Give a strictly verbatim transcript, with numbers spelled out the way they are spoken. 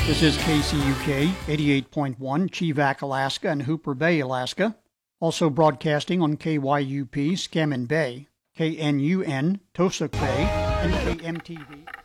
This is K C U K eighty-eight point one, Chevak, Alaska, and Hooper Bay, Alaska. Also broadcasting on K Y U P, Scammon Bay, K N U N, Tosa Bay, and K M T V.